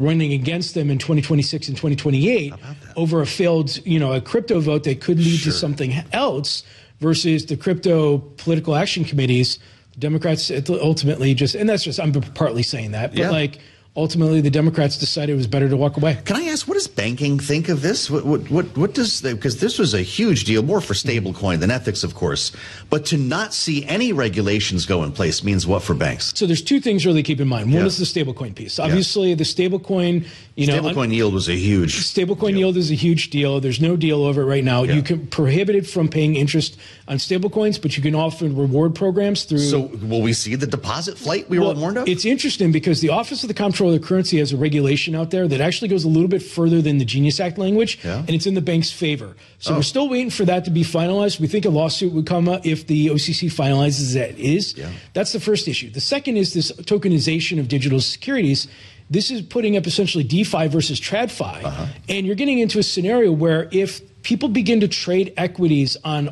running against them in 2026 and 2028 over a failed, a crypto vote that could lead to something else versus the crypto political action committees. Democrats ultimately and that's just, I'm partly saying that, but ultimately, the Democrats decided it was better to walk away. Can I ask, what does banking think of this? What does, because this was a huge deal, more for stablecoin than ethics, of course. But to not see any regulations go in place means what for banks? So there's two things really to keep in mind. One is the stablecoin piece. Obviously, the stablecoin, stablecoin yield was a huge stablecoin yield is a huge deal. There's no deal over it right now. You can prohibit it from paying interest on stablecoins, but you can often reward programs through. So will we see the deposit flight we were warned of? It's interesting because the Office of the Comptroller of the Currency has a regulation out there that actually goes a little bit further than the Genius Act language, and it's in the bank's favor. So we're still waiting for that to be finalized. We think a lawsuit would come up if the OCC finalizes that is. That's the first issue. The second is this tokenization of digital securities. This is putting up essentially DeFi versus TradFi, and you're getting into a scenario where if people begin to trade equities on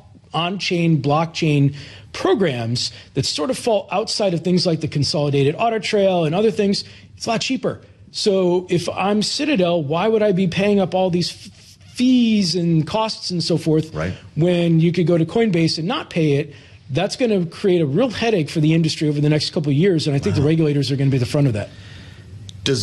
on-chain blockchain programs that sort of fall outside of things like the consolidated audit trail and other things, it's a lot cheaper. So if I'm Citadel, why would I be paying up all these fees and costs and so forth when you could go to Coinbase and not pay it? That's going to create a real headache for the industry over the next couple of years, and I think the regulators are going to be the front of that. Does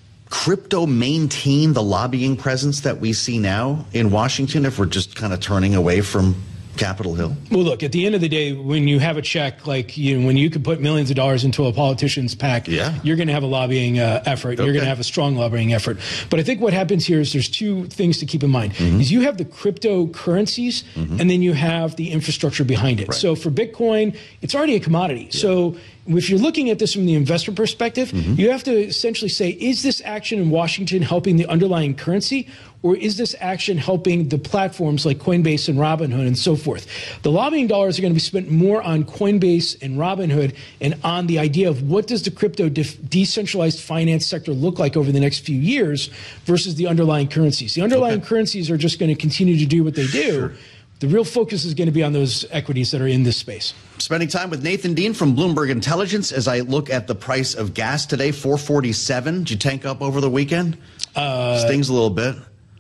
crypto maintain the lobbying presence that we see now in Washington if we're just kind of turning away from Capitol Hill? Well, look, at the end of the day, when you have a check, like when you could put millions of dollars into a politician's PAC, you're going to have a lobbying effort. You're going to have a strong lobbying effort. But I think what happens here is there's two things to keep in mind. Is you have the cryptocurrencies, and then you have the infrastructure behind it. So for Bitcoin, it's already a commodity. So if you're looking at this from the investor perspective, you have to essentially say, is this action in Washington helping the underlying currency, or is this action helping the platforms like Coinbase and Robinhood and so forth? The lobbying dollars are going to be spent more on Coinbase and Robinhood and on the idea of what does the crypto decentralized finance sector look like over the next few years versus the underlying currencies. The underlying currencies are just going to continue to do what they do. The real focus is going to be on those equities that are in this space. Spending time with Nathan Dean from Bloomberg Intelligence as I look at the price of gas today, $4.47. Did you tank up over the weekend? Stings a little bit.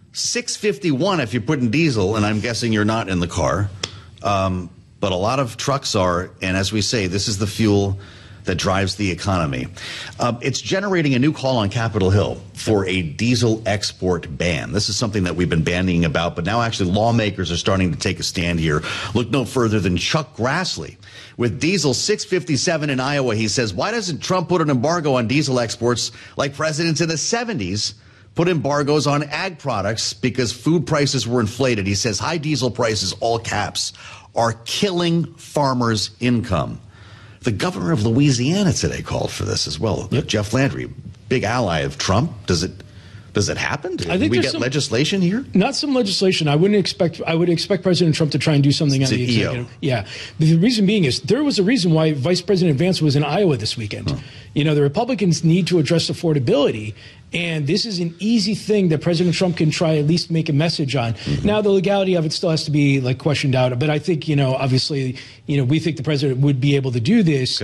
$6.51 if you're putting diesel, and I'm guessing you're not in the car. But a lot of trucks are, and as we say, this is the fuel that drives the economy. It's generating a new call on Capitol Hill for a diesel export ban. This is something that we've been bandying about, but now actually lawmakers are starting to take a stand here. Look no further than Chuck Grassley. With diesel $6.57 in Iowa, he says, why doesn't Trump put an embargo on diesel exports like presidents in the 70s put embargoes on ag products because food prices were inflated? He says high diesel prices, all caps, are killing farmers' income. The governor of Louisiana today called for this as well. Jeff Landry, big ally of Trump. Does it happen? I think we get legislation here? Not some legislation. I would expect President Trump to try and do something on the executive. Yeah. The reason being is there was a reason why Vice President Vance was in Iowa this weekend. The Republicans need to address affordability. And this is an easy thing that President Trump can try at least make a message on. Now, the legality of it still has to be questioned out. But I think, obviously, we think the president would be able to do this.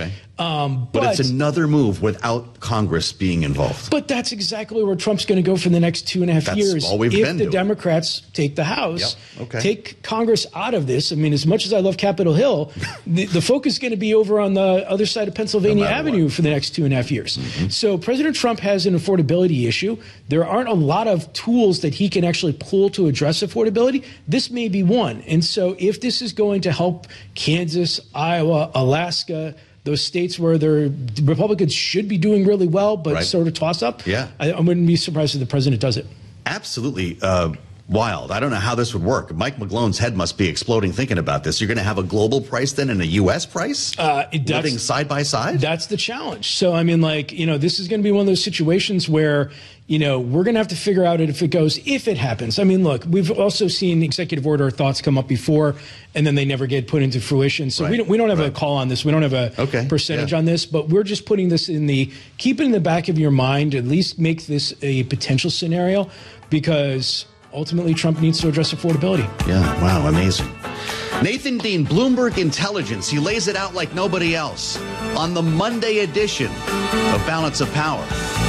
But it's another move without Congress being involved. But that's exactly where Trump's going to go for the next 2.5 years. That's all we've been doing. Democrats take the House, take Congress out of this. I mean, as much as I love Capitol Hill, the focus is going to be over on the other side of Pennsylvania Avenue for the next 2.5 years. So President Trump has an affordability issue. There aren't a lot of tools that he can actually pull to address affordability. This may be one. And so if this is going to help Kansas, Iowa, Alaska, those states where the Republicans should be doing really well, but sort of toss up, I wouldn't be surprised if the president does it. Absolutely. Wild. I don't know how this would work. Mike McGlone's head must be exploding thinking about this. You're going to have a global price then and a U.S. price living side by side? That's the challenge. So, I mean, this is going to be one of those situations where, we're going to have to figure out if it happens. I mean, look, we've also seen executive order thoughts come up before, and then they never get put into fruition. So we don't have a call on this. We don't have a percentage on this, but we're just putting this keep it in the back of your mind, at least make this a potential scenario, because ultimately Trump needs to address affordability. Yeah, wow, amazing. Nathan Dean, Bloomberg Intelligence. He lays it out like nobody else on the Monday edition of Balance of Power.